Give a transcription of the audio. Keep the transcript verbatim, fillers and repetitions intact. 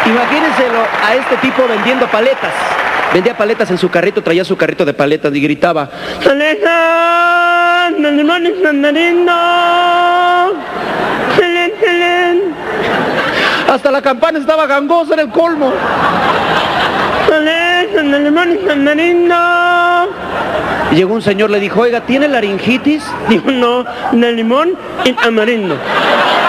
Imagínenselo a este tipo vendiendo paletas. Vendía paletas en su carrito, traía su carrito de paletas y gritaba: ¡Paletas! ¡Los limones mandarindo! ¡Excelente, excelente! Hasta la campana estaba gangosa, era el colmo. ¡Paletas! ¡Los limones mandarindo! Y llegó un señor, le dijo: oiga, ¿tiene laringitis? Dijo: no, de limón y tamarindo.